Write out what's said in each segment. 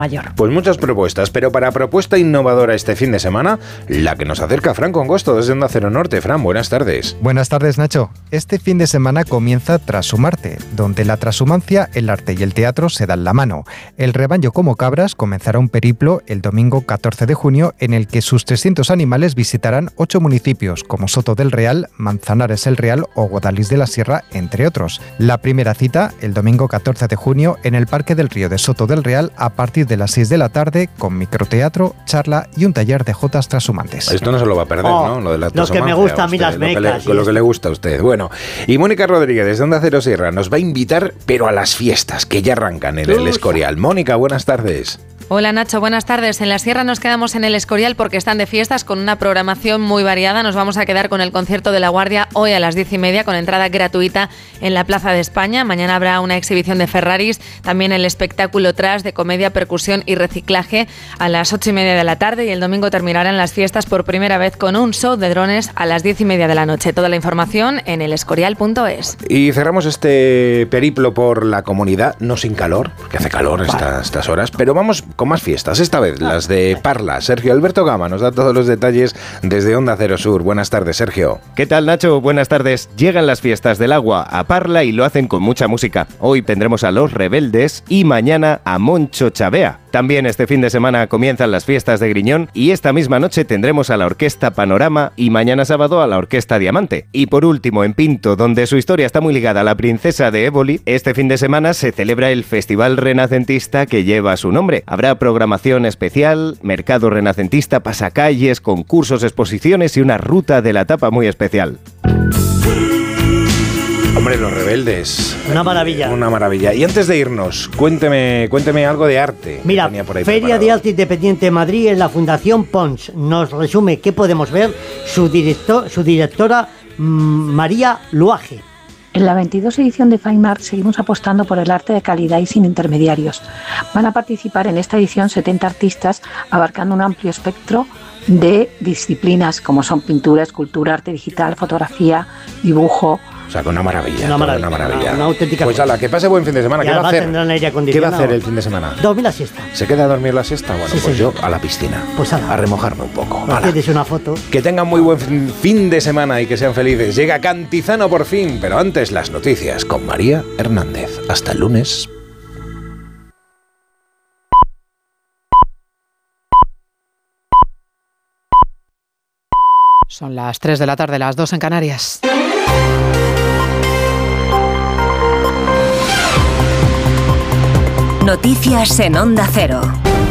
mayor. Pues muchas propuestas, pero para propuesta innovadora este fin de semana, la que nos acerca Fran Congosto desde Onda Cero Norte. Fran, buenas tardes. Buenas tardes, Nacho. Este fin de semana comienza Trashumarte, donde la transhumancia, el arte y el teatro se dan la mano. El rebaño como cabras comenzará un periplo el domingo 14 de junio en el que sus 300 animales visitarán 8 municipios como Soto del Real, Manzanares el Real o Guadalís de la Sierra, entre otros. La primera cita, el domingo 14 de junio, en el Parque del Río de Soto del Real a partir de las 6 de la tarde con microteatro, charla y un taller de jotas transhumantes. Esto no se lo va a perder, ¿no? Lo de la lo que me gusta a mí las mecas. Lo que le gusta a usted. Bueno, y Mónica Rodríguez desde Onda Cero Sierra nos va a invitar, pero a las fiestas que ya arrancan en el Escorial. Mónica, buenas tardes. Hola Nacho, buenas tardes. En la Sierra nos quedamos en el Escorial porque están de fiestas con una programación muy variada. Nos vamos a quedar con el concierto de La Guardia hoy a las 10:30 con entrada gratuita en la Plaza de España. Mañana habrá una exhibición de Ferraris, también el espectáculo Trash de comedia, percusión y reciclaje a las 8:30 de la tarde y el domingo terminarán las fiestas por primera vez con un show de drones a las 10:30 de la noche. Toda la información en elescorial.es. Y cerramos este periplo por la comunidad, no sin calor, porque hace calor estas horas, pero vamos con más fiestas, esta vez las de Parla. Sergio Alberto Gama nos da todos los detalles desde Onda Cero Sur. Buenas tardes, Sergio. ¿Qué tal, Nacho? Buenas tardes. Llegan las fiestas del agua a Parla y lo hacen con mucha música. Hoy tendremos a Los Rebeldes y mañana a Moncho Chavea. También este fin de semana comienzan las fiestas de Griñón y esta misma noche tendremos a la Orquesta Panorama y mañana sábado a la Orquesta Diamante. Y por último, en Pinto, donde su historia está muy ligada a la princesa de Éboli, este fin de semana se celebra el Festival Renacentista que lleva su nombre. Habrá programación especial, mercado renacentista, pasacalles, concursos, exposiciones y una ruta de la tapa muy especial. Hombre, Los Rebeldes. Una maravilla. Una maravilla. Y antes de irnos, cuénteme algo de arte. Mira, Feria de Arte Independiente de Madrid en la Fundación Pons. Nos resume qué podemos ver su directora María Luage. En la 22 edición de Fine Art seguimos apostando por el arte de calidad y sin intermediarios. Van a participar en esta edición 70 artistas abarcando un amplio espectro de disciplinas como son pintura, escultura, arte digital, fotografía, dibujo. O sea, que una maravilla. Una maravilla. Una auténtica. Pues ala, que pase buen fin de semana. ¿Qué va a hacer? ¿Qué va a hacer el fin de semana? Dormir la siesta. ¿Se queda a dormir la siesta? Bueno, sí, pues yo a la piscina. Pues a remojarme un poco. ¿Tienes una foto? Que tengan muy buen fin de semana y que sean felices. Llega Cantizano por fin, pero antes las noticias con María Hernández. Hasta el lunes. Son las 3 de la tarde, las 2 en Canarias. Noticias en Onda Cero.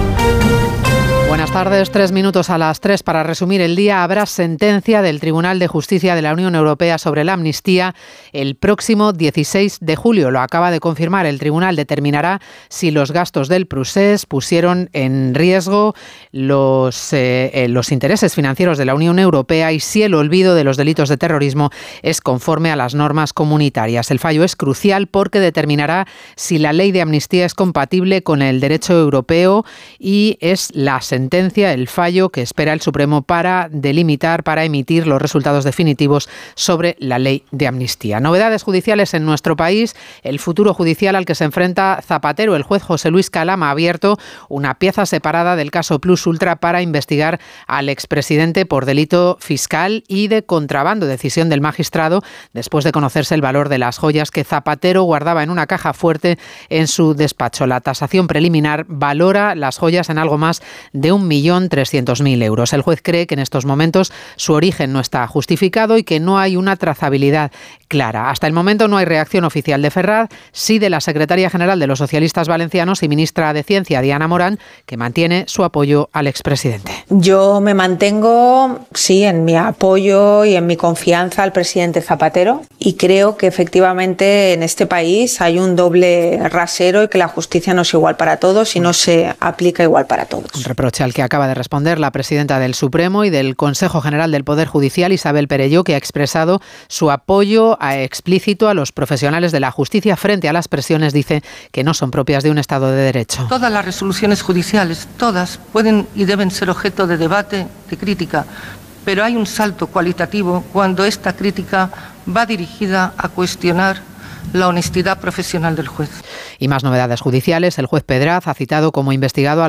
Buenas tardes, 3 minutos a las 3 para resumir el día. Habrá sentencia del Tribunal de Justicia de la Unión Europea sobre la amnistía el próximo 16 de julio. Lo acaba de confirmar. El tribunal determinará si los gastos del procés pusieron en riesgo los intereses financieros de la Unión Europea y si el olvido de los delitos de terrorismo es conforme a las normas comunitarias. El fallo es crucial porque determinará si la ley de amnistía es compatible con el derecho europeo y es la sentencia, el fallo que espera el Supremo para emitir los resultados definitivos sobre la ley de amnistía. Novedades judiciales en nuestro país. El futuro judicial al que se enfrenta Zapatero. El juez José Luis Calama ha abierto una pieza separada del caso Plus Ultra para investigar al expresidente por delito fiscal y de contrabando. Decisión del magistrado después de conocerse el valor de las joyas que Zapatero guardaba en una caja fuerte en su despacho. La tasación preliminar valora las joyas en algo más de 1.300.000 euros. El juez cree que en estos momentos su origen no está justificado y que no hay una trazabilidad clara. Hasta el momento no hay reacción oficial de Ferraz, sí de la secretaria general de los socialistas valencianos y ministra de Ciencia, Diana Morán, que mantiene su apoyo al expresidente. Yo me mantengo, sí, en mi apoyo y en mi confianza al presidente Zapatero y creo que efectivamente en este país hay un doble rasero y que la justicia no es igual para todos y no se aplica igual para todos. Un reproche al que acaba de responder la presidenta del Supremo y del Consejo General del Poder Judicial, Isabel Perelló, que ha expresado su apoyo explícito a los profesionales de la justicia frente a las presiones, dice, que no son propias de un Estado de Derecho. Todas las resoluciones judiciales, todas, pueden y deben ser objeto de debate, de crítica, pero hay un salto cualitativo cuando esta crítica va dirigida a cuestionar la honestidad profesional del juez. Y más novedades judiciales. El juez Pedraz ha citado como investigado a